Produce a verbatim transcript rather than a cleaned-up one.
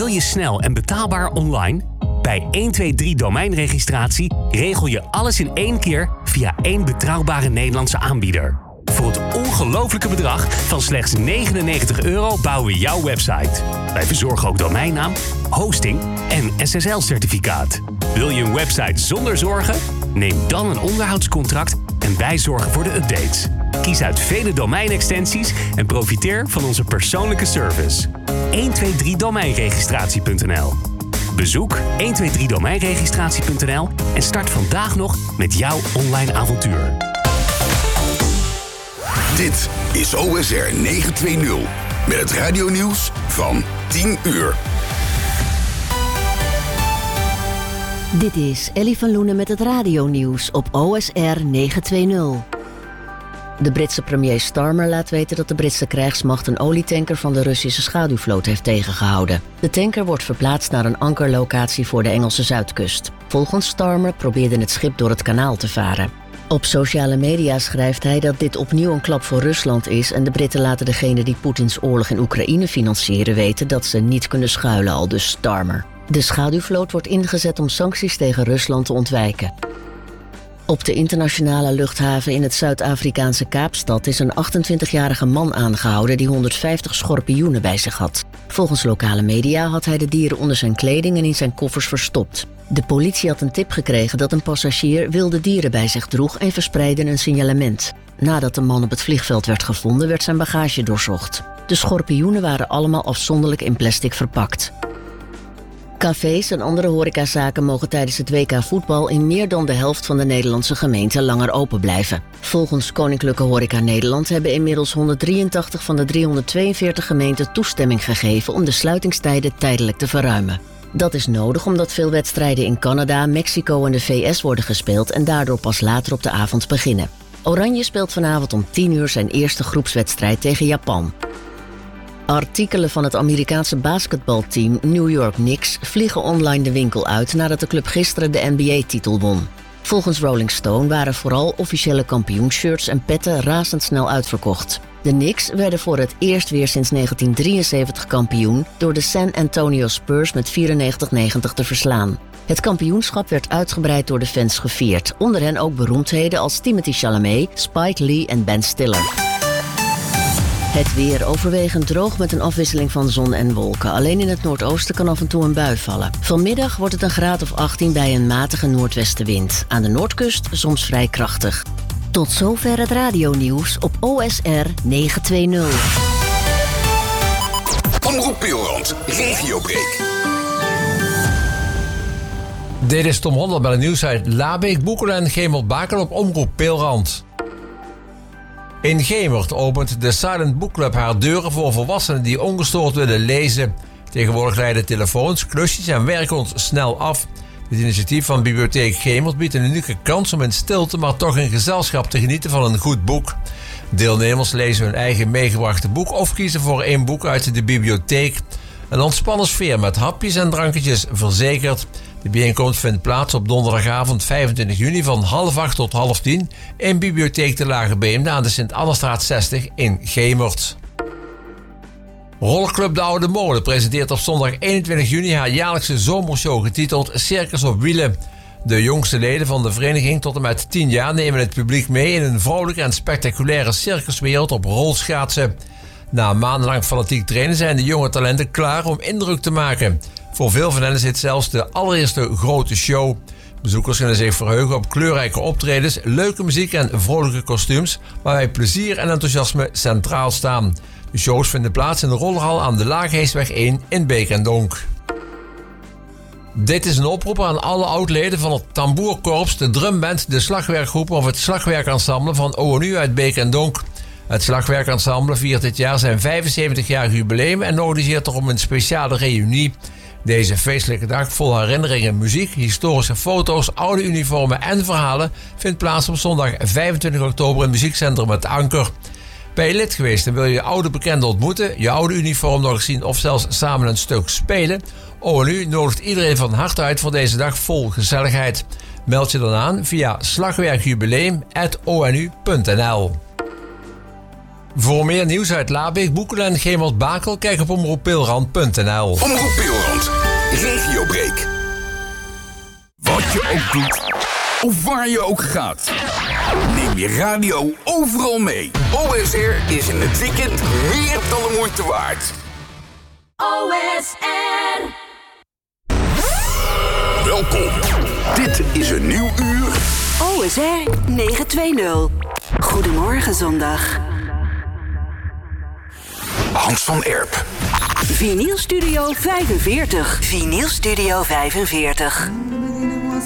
Wil je snel en betaalbaar online? Bij honderdtweeëntwintig domeinregistratie regel je alles in één keer via één betrouwbare Nederlandse aanbieder. Voor het ongelofelijke bedrag van slechts negenennegentig euro bouwen we jouw website. Wij verzorgen ook domeinnaam, hosting en S S L-certificaat. Wil je een website zonder zorgen? Neem dan een onderhoudscontract en wij zorgen voor de updates. Kies uit vele domeinextensies en profiteer van onze persoonlijke service. honderdtweeëntwintig domeinregistratie punt n l. Bezoek honderdtweeëntwintig domeinregistratie punt n l en start vandaag nog met jouw online avontuur. Dit is O S R negenhonderdtwintig met het radionieuws van tien uur. Dit is Ellie van Loenen met het radionieuws op O S R negenhonderdtwintig. De Britse premier Starmer laat weten dat de Britse krijgsmacht een olietanker van de Russische schaduwvloot heeft tegengehouden. De tanker wordt verplaatst naar een ankerlocatie voor de Engelse zuidkust. Volgens Starmer probeerde het schip door het kanaal te varen. Op sociale media schrijft hij dat dit opnieuw een klap voor Rusland is en de Britten laten degene die Poetins oorlog in Oekraïne financieren weten dat ze niet kunnen schuilen, aldus Starmer. De schaduwvloot wordt ingezet om sancties tegen Rusland te ontwijken. Op de internationale luchthaven in het Zuid-Afrikaanse Kaapstad is een achtentwintigjarige man aangehouden die honderdvijftig schorpioenen bij zich had. Volgens lokale media had hij de dieren onder zijn kleding en in zijn koffers verstopt. De politie had een tip gekregen dat een passagier wilde dieren bij zich droeg en verspreidde een signalement. Nadat de man op het vliegveld werd gevonden, werd zijn bagage doorzocht. De schorpioenen waren allemaal afzonderlijk in plastic verpakt. Cafés en andere horecazaken mogen tijdens het W K voetbal in meer dan de helft van de Nederlandse gemeenten langer open blijven. Volgens Koninklijke Horeca Nederland hebben inmiddels honderddrieëntachtig van de driehonderdtweeënveertig gemeenten toestemming gegeven om de sluitingstijden tijdelijk te verruimen. Dat is nodig omdat veel wedstrijden in Canada, Mexico en de V S worden gespeeld en daardoor pas later op de avond beginnen. Oranje speelt vanavond om tien uur zijn eerste groepswedstrijd tegen Japan. Artikelen van het Amerikaanse basketbalteam New York Knicks vliegen online de winkel uit nadat de club gisteren de N B A-titel won. Volgens Rolling Stone waren vooral officiële kampioenshirts en petten razendsnel uitverkocht. De Knicks werden voor het eerst weer sinds negentien drieënzeventig kampioen door de San Antonio Spurs met vierennegentig negentig te verslaan. Het kampioenschap werd uitgebreid door de fans gevierd, onder hen ook beroemdheden als Timothée Chalamet, Spike Lee en Ben Stiller. Het weer overwegend droog met een afwisseling van zon en wolken. Alleen in het noordoosten kan af en toe een bui vallen. Vanmiddag wordt het een graad of achttien bij een matige noordwestenwind. Aan de noordkust soms vrij krachtig. Tot zover het radionieuws op O S R negenhonderdtwintig. Omroep Peelrand, Regiobreak. Dit is Tom Hondel bij de nieuws uit Labeek, Boekelen en Gemert-Bakel op Omroep Peelrand. In Gemert opent de Silent Book Club haar deuren voor volwassenen die ongestoord willen lezen. Tegenwoordig leiden telefoons, klusjes en werk ons snel af. Dit initiatief van Bibliotheek Gemert biedt een unieke kans om in stilte, maar toch in gezelschap te genieten van een goed boek. Deelnemers lezen hun eigen meegebrachte boek of kiezen voor één boek uit de bibliotheek. Een ontspannen sfeer met hapjes en drankjes verzekerd. De bijeenkomst vindt plaats op donderdagavond vijfentwintig juni van half acht tot half tien in Bibliotheek de Lage Beemde aan de Sint-Annestraat zestig in Gemert. Rollerclub De Oude Molen presenteert op zondag eenentwintig juni haar jaarlijkse zomershow getiteld Circus op Wielen. De jongste leden van de vereniging tot en met tien jaar nemen het publiek mee in een vrolijke en spectaculaire circuswereld op rolschaatsen. Na maandenlang fanatiek trainen zijn de jonge talenten klaar om indruk te maken. Voor veel van hen is dit zelfs de allereerste grote show. Bezoekers kunnen zich verheugen op kleurrijke optredens, leuke muziek en vrolijke kostuums, waarbij plezier en enthousiasme centraal staan. De shows vinden plaats in de rollerhal aan de Laagheesweg één in Beek en Donk. Dit is een oproep aan alle oudleden van het tamboerkorps, de drumband, de slagwerkgroep of het slagwerkensemble van O N U uit Beek en Donk. Het slagwerkensemble viert dit jaar zijn vijfenzeventigjarig jubileum en organiseert erom een speciale reunie. Deze feestelijke dag vol herinneringen, muziek, historische foto's, oude uniformen en verhalen vindt plaats op zondag vijfentwintig oktober in het muziekcentrum Het Anker. Ben je lid geweest en wil je je oude bekenden ontmoeten, je oude uniform nog eens zien of zelfs samen een stuk spelen? O N U nodigt iedereen van harte uit voor deze dag vol gezelligheid. Meld je dan aan via slagwerkjubileum apenstaartje o n u punt n l. Voor meer nieuws uit Labeek, Boekelen en Gemert-Bakel, kijk op omroep peelrand punt n l. Omroep Peelrand, regiobreak. Wat je ook doet, of waar je ook gaat, neem je radio overal mee. O S R is in het weekend meer dan de moeite waard. O S R. Welkom. Dit is een nieuw uur. O S R negenhonderdtwintig. Goedemorgen zondag. Hans van Erp. Vinyl Studio vijfenveertig. Vinyl Studio vijfenveertig.